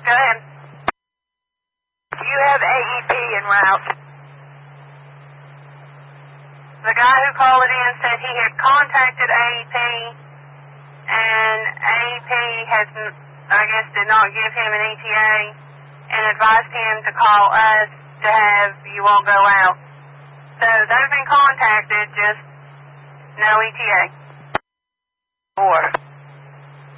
Go ahead. You have AEP en route. The guy who called it in said he had contacted AEP, and AEP has, I guess, did not give him an ETA and advised him to call us to have you all go out. So they've been contacted, just no ETA. 4.